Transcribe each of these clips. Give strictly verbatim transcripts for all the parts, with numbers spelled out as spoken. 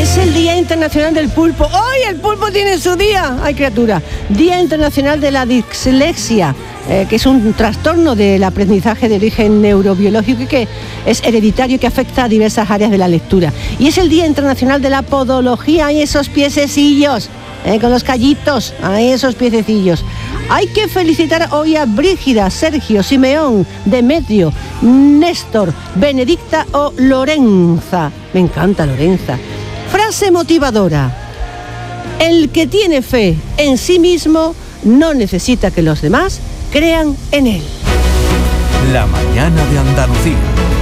Es el Día Internacional del Pulpo. ¡Hoy el pulpo tiene su día! ¡Ay, criatura! Día Internacional de la Dislexia, eh, que es un trastorno del aprendizaje de origen neurobiológico y que es hereditario y que afecta a diversas áreas de la lectura. Y es el Día Internacional de la Podología y esos piececillos, eh, con los callitos, ahí esos piececillos. Hay que felicitar hoy a Brígida, Sergio, Simeón, Demetrio, Néstor, Benedicta o Lorenza. Me encanta Lorenza. Frase motivadora: el que tiene fe en sí mismo no necesita que los demás crean en él. La mañana de Andalucía.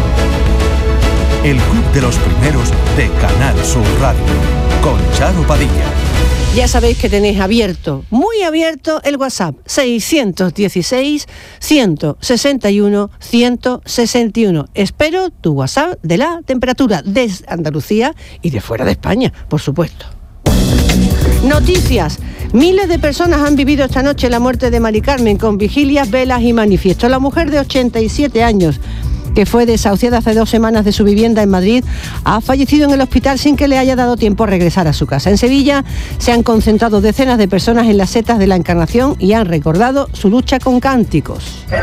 El club de los primeros de Canal Sur Radio, con Charo Padilla. Ya sabéis que tenéis abierto, muy abierto, el WhatsApp seiscientos dieciséis, ciento sesenta y uno, ciento sesenta y uno. Espero tu WhatsApp de la temperatura desde Andalucía y de fuera de España, por supuesto. Noticias. Miles de personas han vivido esta noche la muerte de Mari Carmen con vigilias, velas y manifiestos. La mujer de ochenta y siete años, que fue desahuciada hace dos semanas de su vivienda en Madrid, ha fallecido en el hospital sin que le haya dado tiempo a regresar a su casa. En Sevilla se han concentrado decenas de personas en las setas de la Encarnación y han recordado su lucha con cánticos.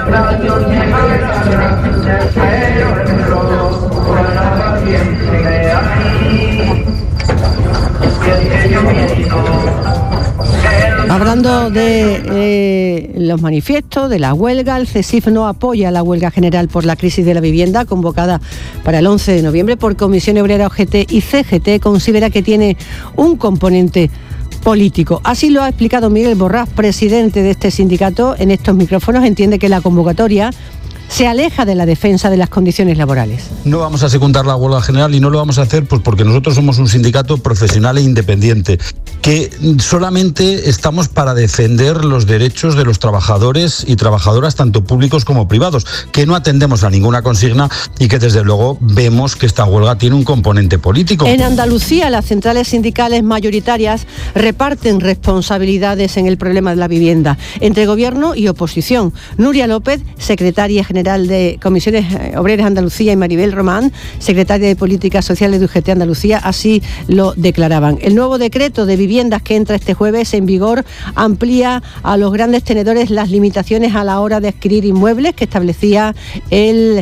Hablando de eh, los manifiestos, de la huelga, el CESIF no apoya la huelga general por la crisis de la vivienda convocada para el once de noviembre por Comisión Obrera, O G T y C G T. Considera que tiene un componente político. Así lo ha explicado Miguel Borrás, presidente de este sindicato, en estos micrófonos. Entiende que la convocatoria se aleja de la defensa de las condiciones laborales. No vamos a secundar la huelga general y no lo vamos a hacer pues porque nosotros somos un sindicato profesional e independiente, que solamente estamos para defender los derechos de los trabajadores y trabajadoras, tanto públicos como privados, que no atendemos a ninguna consigna y que desde luego vemos que esta huelga tiene un componente político. En Andalucía, las centrales sindicales mayoritarias reparten responsabilidades en el problema de la vivienda entre gobierno y oposición. Nuria López, secretaria general General de Comisiones Obreras Andalucía, y Maribel Román, secretaria de Políticas Sociales de U G T Andalucía, así lo declaraban. El nuevo decreto de viviendas que entra este jueves en vigor amplía a los grandes tenedores las limitaciones a la hora de adquirir inmuebles que establecía el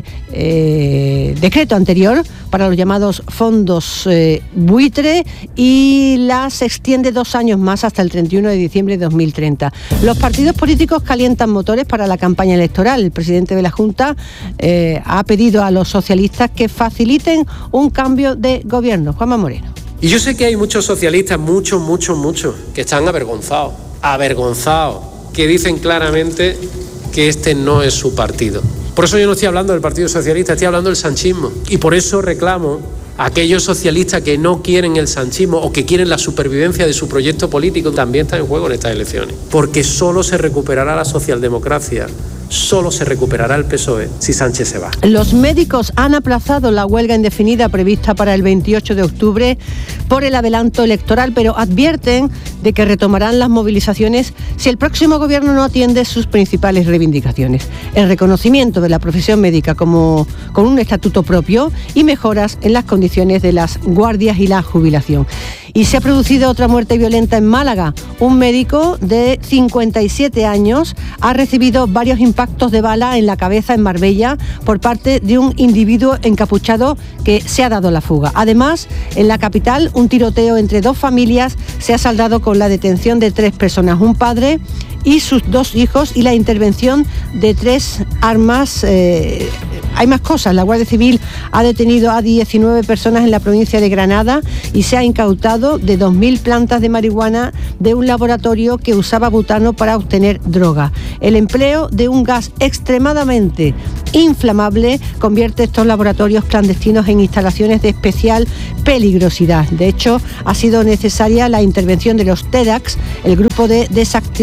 eh, decreto anterior para los llamados fondos eh, buitre, y las extiende dos años más hasta el treinta y uno de diciembre de dos mil treinta. Los partidos políticos calientan motores para la campaña electoral. El presidente de la Junta eh, ha pedido a los socialistas que faciliten un cambio de gobierno. Juanma Moreno. Y yo sé que hay muchos socialistas, muchos, muchos, muchos, que están avergonzados, avergonzados, que dicen claramente que este no es su partido. Por eso yo no estoy hablando del Partido Socialista, estoy hablando del sanchismo. Y por eso reclamo a aquellos socialistas que no quieren el sanchismo o que quieren la supervivencia de su proyecto político, también está en juego en estas elecciones. Porque solo se recuperará la socialdemocracia, solo se recuperará el P S O E si Sánchez se va. Los médicos han aplazado la huelga indefinida prevista para el veintiocho de octubre por el adelanto electoral, pero advierten de que retomarán las movilizaciones si el próximo gobierno no atiende sus principales reivindicaciones: el reconocimiento de la profesión médica como con un estatuto propio y mejoras en las condiciones de las guardias y la jubilación. Y se ha producido otra muerte violenta en Málaga. Un médico de cincuenta y siete años ha recibido varios impactos de bala en la cabeza en Marbella por parte de un individuo encapuchado que se ha dado la fuga. Además, en la capital, un tiroteo entre dos familias se ha saldado con la detención de tres personas, un padre y sus dos hijos, y la intervención de tres armas. Eh, hay más cosas. La Guardia Civil ha detenido a diecinueve personas en la provincia de Granada y se ha incautado de dos mil plantas de marihuana de un laboratorio que usaba butano para obtener droga. El empleo de un gas extremadamente inflamable convierte estos laboratorios clandestinos en instalaciones de especial peligrosidad. De hecho, ha sido necesaria la intervención de los TEDx, el grupo de desactivación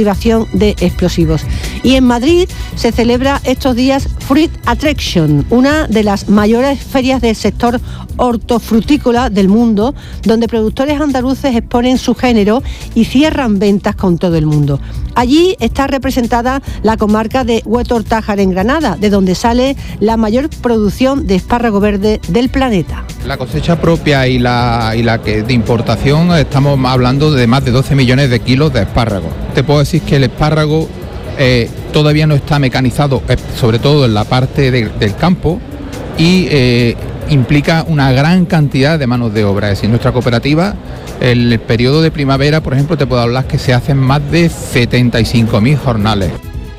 de explosivos. Y en Madrid se celebra estos días Fruit Attraction, una de las mayores ferias del sector hortofrutícola del mundo, donde productores andaluces exponen su género y cierran ventas con todo el mundo. Allí está representada la comarca de Huetor-Tájar en Granada, de donde sale la mayor producción de espárrago verde del planeta. La cosecha propia y la, y la que de importación, estamos hablando de más de doce millones de kilos de espárrago. Te puedo decir que el espárrago eh, todavía no está mecanizado, eh, sobre todo en la parte de, del campo, y eh, implica una gran cantidad de manos de obra. Es decir, nuestra cooperativa, el, el periodo de primavera, por ejemplo, te puedo hablar que se hacen más de setenta y cinco mil jornales.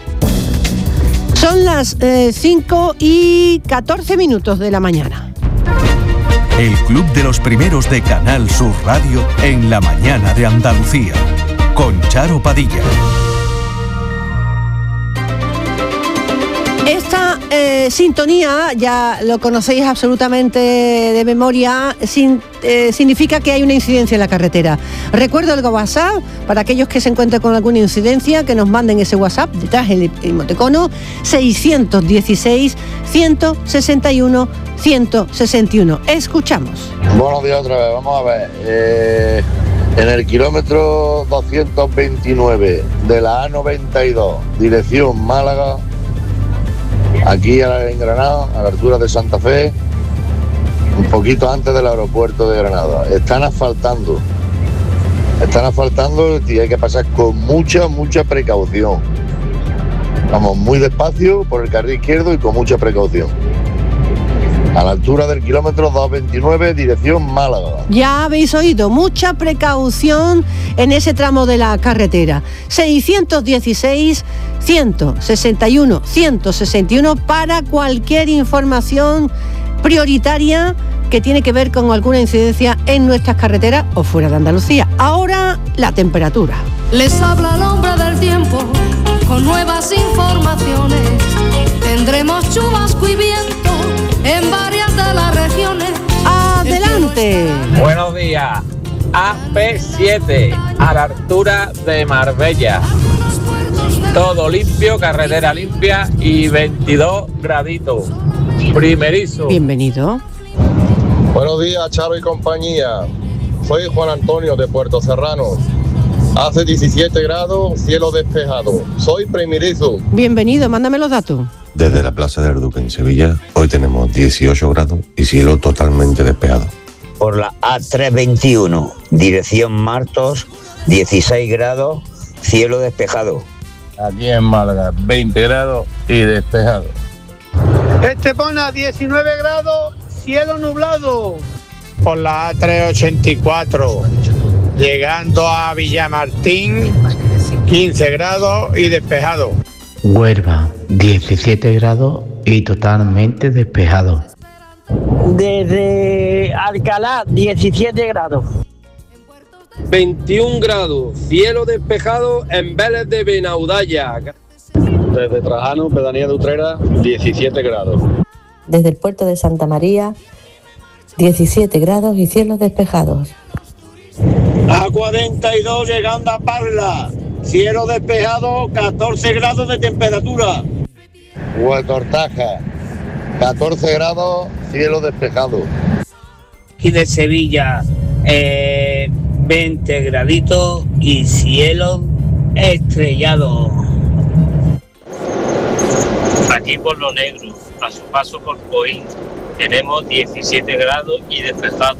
Son las eh, cinco y catorce minutos de la mañana. El Club de los Primeros de Canal Sur Radio en la mañana de Andalucía, con Charo Padilla. Esta eh, sintonía, ya lo conocéis absolutamente de memoria, sin, eh, significa que hay una incidencia en la carretera. Recuerdo el WhatsApp, para aquellos que se encuentren con alguna incidencia, que nos manden ese WhatsApp, detrás el emoticono seiscientos dieciséis, ciento sesenta y uno, ciento sesenta y uno. Escuchamos. Buenos días otra vez, vamos a ver. Eh, en el kilómetro doscientos veintinueve de la A noventa y dos, dirección Málaga, aquí en Granada, a la altura de Santa Fe, un poquito antes del aeropuerto de Granada. Están asfaltando, están asfaltando y hay que pasar con mucha, mucha precaución. Vamos muy despacio por el carril izquierdo y con mucha precaución. A la altura del kilómetro doscientos veintinueve, dirección Málaga. Ya habéis oído, mucha precaución en ese tramo de la carretera. seiscientos dieciséis, ciento sesenta y uno, ciento sesenta y uno para cualquier información prioritaria que tiene que ver con alguna incidencia en nuestras carreteras o fuera de Andalucía. Ahora, la temperatura. Les habla el hombre del tiempo con nuevas informaciones. Tendremos chubasco y viento en varias de las regiones. ¡Adelante! Buenos días. A P siete, a la altura de Marbella. Todo limpio, carretera limpia y veintidós graditos. Primerizo. Bienvenido. Buenos días, Charo y compañía. Soy Juan Antonio de Puerto Serrano. Hace diecisiete grados, cielo despejado. Soy primerizo. Bienvenido, mándame los datos. Desde la Plaza del Duque en Sevilla, hoy tenemos dieciocho grados y cielo totalmente despejado. Por la A trescientos veintiuno, dirección Martos, dieciséis grados, cielo despejado. Aquí en Málaga, veinte grados y despejado. Estepona, diecinueve grados, cielo nublado. Por la A trescientos ochenta y cuatro, llegando a Villamartín, quince grados y despejado. Huelva, diecisiete grados y totalmente despejado. Desde Alcalá, diecisiete grados. veintiún grados, cielo despejado en Vélez de Benaudalla. Desde Trajano, pedanía de Utrera, diecisiete grados. Desde el puerto de Santa María, diecisiete grados y cielos despejados. A cuarenta y dos, llegando a Parla, cielo despejado, catorce grados de temperatura. Huetor-Tájar, catorce grados, cielo despejado. Y de Sevilla, eh, veinte graditos y cielo estrellado. Aquí por Lo Negro, a su paso por Coín, tenemos diecisiete grados y despejado.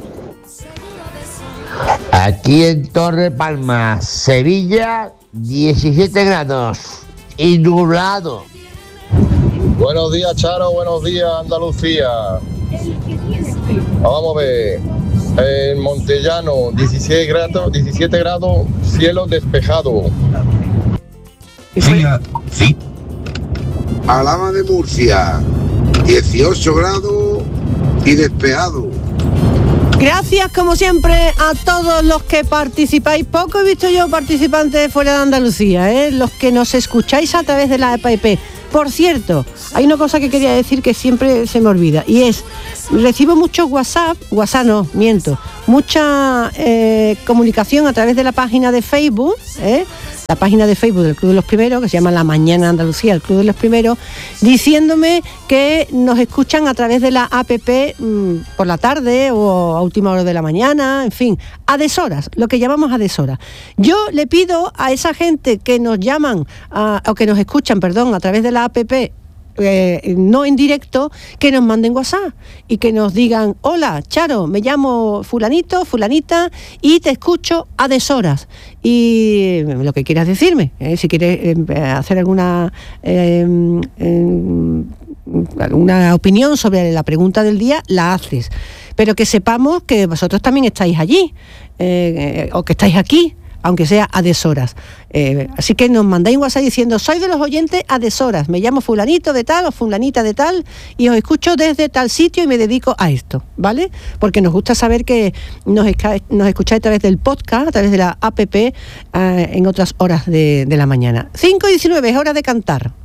Aquí en Torre Palma, Sevilla, diecisiete grados y nublado. Buenos días, Charo, buenos días, Andalucía. Vamos a ver. En Montellano, dieciséis grados, diecisiete grados, cielo despejado. Sí, sí. Alhama de Murcia, dieciocho grados y despejado. Gracias, como siempre, a todos los que participáis. Poco he visto yo participantes fuera de Andalucía, ¿eh? Los que nos escucháis a través de la app. Por cierto, hay una cosa que quería decir que siempre se me olvida, y es, recibo muchos WhatsApp, WhatsApp no, miento, mucha eh, comunicación a través de la página de Facebook, ¿eh? la página de Facebook del Club de los Primeros, que se llama La Mañana de Andalucía, el Club de los Primeros, diciéndome que nos escuchan a través de la app mmm, por la tarde o a última hora de la mañana, en fin, a deshoras, lo que llamamos a deshoras. Yo le pido a esa gente que nos llaman, a, o que nos escuchan, perdón, a través de la app, Eh, no en directo, que nos manden WhatsApp y que nos digan: hola Charo, me llamo fulanito, fulanita y te escucho a deshoras, y lo que quieras decirme, eh, si quieres eh, hacer alguna eh, eh, alguna opinión sobre la pregunta del día, la haces, pero que sepamos que vosotros también estáis allí, eh, o que estáis aquí, aunque sea a deshoras. Eh, así que nos mandáis un WhatsApp diciendo: soy de los oyentes a deshoras, me llamo fulanito de tal o fulanita de tal y os escucho desde tal sitio y me dedico a esto, ¿vale? Porque nos gusta saber que nos, esca- nos escucháis a través del podcast, a través de la app, eh, en otras horas de, de la mañana. cinco y diecinueve, es hora de cantar.